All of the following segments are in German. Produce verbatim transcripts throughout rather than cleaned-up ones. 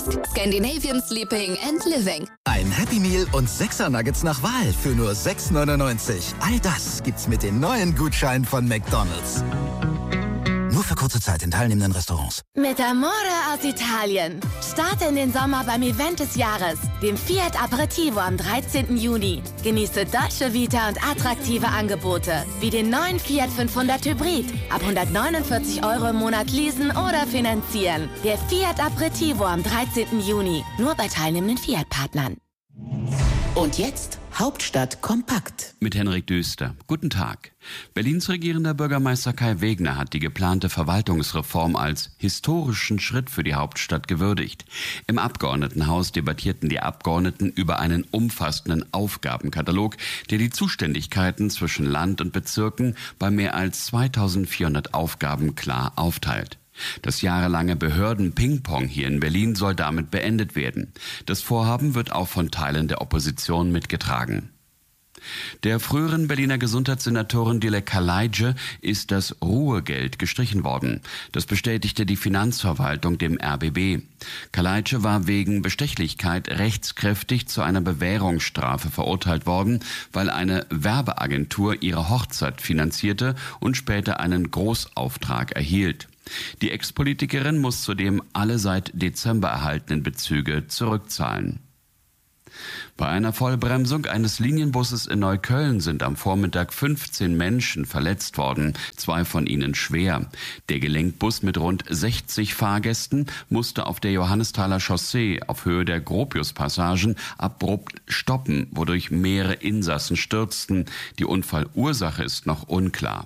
Scandinavian Sleeping and Living. Ein Happy Meal und sechser Nuggets nach Wahl für nur sechs neunundneunzig. All das gibt's mit den neuen Gutscheinen von McDonald's. Nur für kurze Zeit in teilnehmenden Restaurants. Mit Amore aus Italien. Starte in den Sommer beim Event des Jahres, dem Fiat Aperitivo am dreizehnten Juni. Genieße Dolce Vita und attraktive Angebote, wie den neuen Fiat fünfhundert Hybrid. Ab hundertneunundvierzig Euro im Monat leasen oder finanzieren. Der Fiat Aperitivo am dreizehnten Juni. Nur bei teilnehmenden Fiat-Partnern. Und jetzt Hauptstadt kompakt. Mit Henrik Düster. Guten Tag. Berlins regierender Bürgermeister Kai Wegner hat die geplante Verwaltungsreform als historischen Schritt für die Hauptstadt gewürdigt. Im Abgeordnetenhaus debattierten die Abgeordneten über einen umfassenden Aufgabenkatalog, der die Zuständigkeiten zwischen Land und Bezirken bei mehr als zweitausendvierhundert Aufgaben klar aufteilt. Das jahrelange Behörden-Ping-Pong hier in Berlin soll damit beendet werden. Das Vorhaben wird auch von Teilen der Opposition mitgetragen. Der früheren Berliner Gesundheitssenatorin Dilek Kaleidje ist das Ruhegeld gestrichen worden. Das bestätigte die Finanzverwaltung dem R B B. Kaleidje war wegen Bestechlichkeit rechtskräftig zu einer Bewährungsstrafe verurteilt worden, weil eine Werbeagentur ihre Hochzeit finanzierte und später einen Großauftrag erhielt. Die Ex-Politikerin muss zudem alle seit Dezember erhaltenen Bezüge zurückzahlen. Bei einer Vollbremsung eines Linienbusses in Neukölln sind am Vormittag fünfzehn Menschen verletzt worden, zwei von ihnen schwer. Der Gelenkbus mit rund sechzig Fahrgästen musste auf der Johannesthaler Chaussee auf Höhe der Gropiuspassagen abrupt stoppen, wodurch mehrere Insassen stürzten. Die Unfallursache ist noch unklar.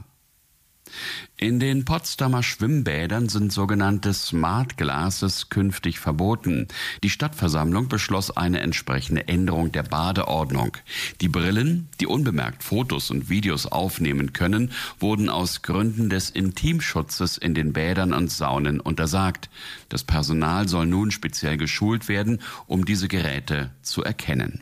In den Potsdamer Schwimmbädern sind sogenannte Smart Glasses künftig verboten. Die Stadtversammlung beschloss eine entsprechende Änderung der Badeordnung. Die Brillen, die unbemerkt Fotos und Videos aufnehmen können, wurden aus Gründen des Intimschutzes in den Bädern und Saunen untersagt. Das Personal soll nun speziell geschult werden, um diese Geräte zu erkennen.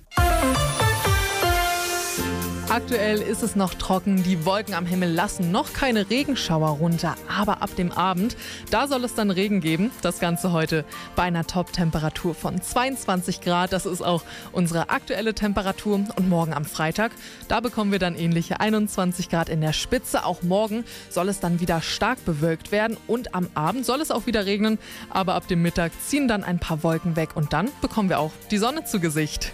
Aktuell ist es noch trocken, die Wolken am Himmel lassen noch keine Regenschauer runter, aber ab dem Abend, da soll es dann Regen geben. Das Ganze heute bei einer Top-Temperatur von zweiundzwanzig Grad. Das ist auch unsere aktuelle Temperatur. Und morgen am Freitag, da bekommen wir dann ähnliche einundzwanzig Grad in der Spitze. Auch morgen soll es dann wieder stark bewölkt werden und am Abend soll es auch wieder regnen. Aber ab dem Mittag ziehen dann ein paar Wolken weg und dann bekommen wir auch die Sonne zu Gesicht.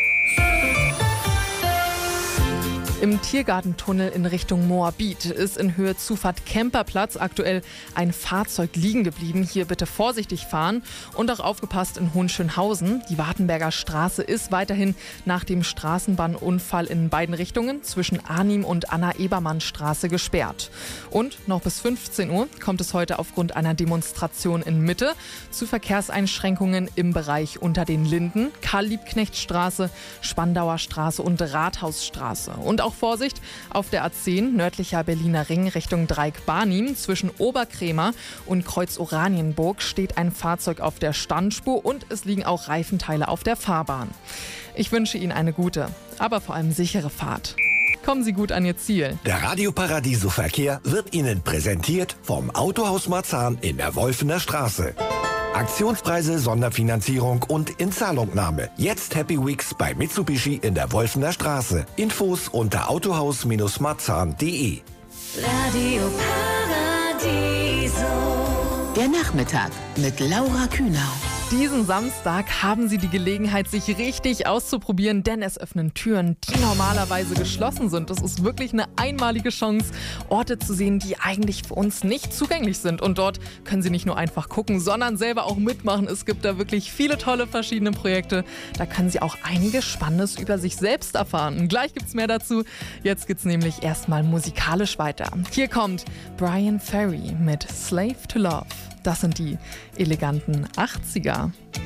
Im Tiergartentunnel in Richtung Moabit ist in Höhe Zufahrt Kemperplatz aktuell ein Fahrzeug liegen geblieben. Hier bitte vorsichtig fahren und auch aufgepasst in Hohenschönhausen. Die Wartenberger Straße ist weiterhin nach dem Straßenbahnunfall in beiden Richtungen zwischen Arnim und Anna-Ebermann-Straße gesperrt. Und noch bis fünfzehn Uhr kommt es heute aufgrund einer Demonstration in Mitte zu Verkehrseinschränkungen im Bereich unter den Linden, Karl-Liebknecht-Straße, Spandauer Straße und Rathausstraße. Und auch Vorsicht auf der A zehn nördlicher Berliner Ring Richtung Dreieck Barnim. Zwischen Oberkrämer und Kreuz Oranienburg steht ein Fahrzeug auf der Standspur und es liegen auch Reifenteile auf der Fahrbahn. Ich wünsche Ihnen eine gute, aber vor allem sichere Fahrt. Kommen Sie gut an Ihr Ziel. Der Radio Paradiso Verkehr wird Ihnen präsentiert vom Autohaus Marzahn in der Wolfener Straße. Aktionspreise, Sonderfinanzierung und Inzahlungnahme. Jetzt Happy Weeks bei Mitsubishi in der Wolfener Straße. Infos unter autohaus marzahn punkt de. Radio Paradiso. Der Nachmittag mit Laura Kühnau. Diesen Samstag haben Sie die Gelegenheit, sich richtig auszuprobieren, denn es öffnen Türen, die normalerweise geschlossen sind. Das ist wirklich eine einmalige Chance, Orte zu sehen, die eigentlich für uns nicht zugänglich sind. Und dort können Sie nicht nur einfach gucken, sondern selber auch mitmachen. Es gibt da wirklich viele tolle verschiedene Projekte. Da können Sie auch einiges Spannendes über sich selbst erfahren. Und gleich gibt's mehr dazu. Jetzt geht's nämlich erstmal musikalisch weiter. Hier kommt Brian Ferry mit Slave to Love. Das sind die eleganten achtziger.